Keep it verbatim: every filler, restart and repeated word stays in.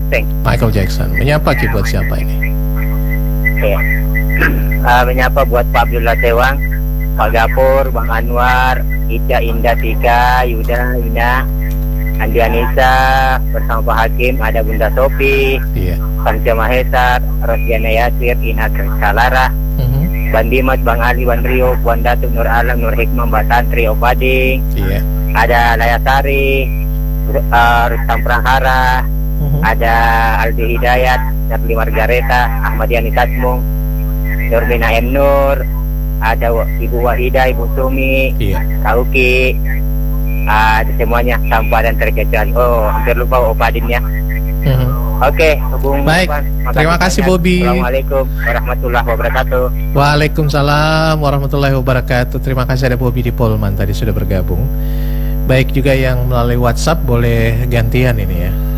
Jackson. Michael Jackson. Menyapa Ki buat siapa ini? Oke. Uh, menyapa buat Pak Abdullah Sewang, Pak Gapur, Bang Anwar, Ica, Indah, Tika, Yuda, Ina, Andi Anissa, bersama Pak Hakim, ada Bunda Sopi, Iya. Kansya Mahesar, Rosdiana Yasir, Ina Salara, Mhm. Bang Dimas, Bang Ali, Bang Rio, Puan Datuk, Nur Alam, Nur Hikmah, Mbak Tantri, Opading, Iya. ada Layasari, uh, Rustam Prahara, Mhm. ada Aldi Hidayat, Narli Margareta, Ahmad Yani Tasmung, Nurmina M. Nur, ada Ibu Wahidah, Ibu Sumi, Iya. Kauki, ada semuanya tanpa dan terkecuali. Oh, hampir lupa Opadinnya. Mhm. Oke, hubung Baik, Makasih terima kasih, banyak. Bobby. Assalamualaikum warahmatullahi wabarakatuh. Waalaikumsalam warahmatullahi wabarakatuh. Terima kasih ada Bobby di Polman tadi sudah bergabung. Baik juga yang melalui WhatsApp boleh gantian ini ya.